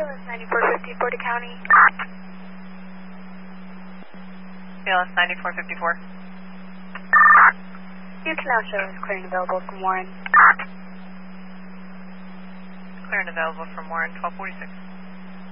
BLS 9454 to county. BLS 9454. You can now show us clear and available from Warren. Clear and available from Warren, 1246.